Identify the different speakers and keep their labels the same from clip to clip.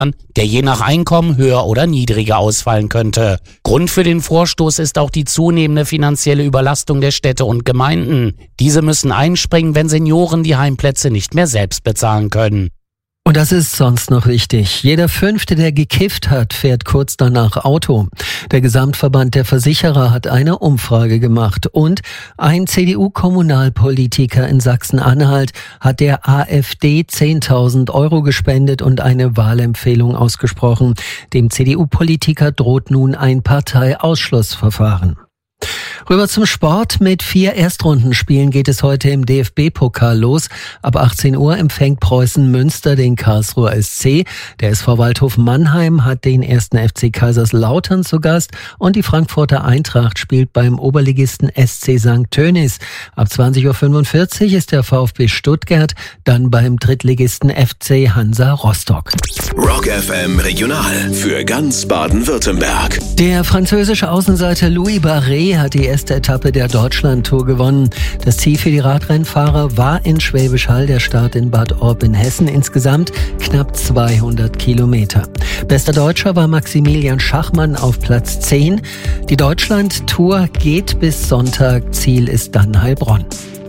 Speaker 1: der je nach Einkommen höher oder niedriger ausfallen könnte. Grund für den Vorstoß ist auch die zunehmende finanzielle Überlastung der Städte und Gemeinden. Diese müssen einspringen, wenn Senioren die Heimplätze nicht mehr selbst bezahlen können.
Speaker 2: Und das ist sonst noch wichtig. Jeder Fünfte, der gekifft hat, fährt kurz danach Auto. Der Gesamtverband der Versicherer hat eine Umfrage gemacht. Und ein CDU-Kommunalpolitiker in Sachsen-Anhalt hat der AfD 10.000 Euro gespendet und eine Wahlempfehlung ausgesprochen. Dem CDU-Politiker droht nun ein Parteiausschlussverfahren. Rüber zum Sport. Mit 4 Erstrundenspielen geht es heute im DFB-Pokal los. Ab 18 Uhr empfängt Preußen Münster den Karlsruher SC. Der SV Waldhof Mannheim hat den 1. FC Kaiserslautern zu Gast und die Frankfurter Eintracht spielt beim Oberligisten SC St. Tönis. Ab 20.45 Uhr ist der VfB Stuttgart dann beim Drittligisten FC Hansa Rostock.
Speaker 3: Rock FM Regional für ganz Baden-Württemberg.
Speaker 2: Der französische Außenseiter Louis Barret hat die erste Etappe der Deutschland-Tour gewonnen. Das Ziel für die Radrennfahrer war in Schwäbisch Hall der Start in Bad Orb in Hessen. Insgesamt knapp 200 Kilometer. Bester Deutscher war Maximilian Schachmann auf Platz 10. Die Deutschland-Tour geht bis Sonntag. Ziel ist dann Heilbronn.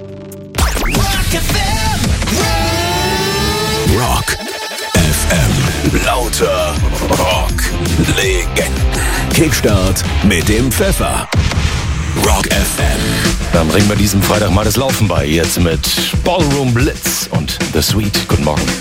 Speaker 3: Rock FM. Lauter Rock. Legenden. Kickstart mit dem Pfeffer. Rock FM.
Speaker 4: Dann bringen wir diesem Freitag mal das Laufen bei. Jetzt mit Ballroom Blitz und The Sweet. Guten Morgen.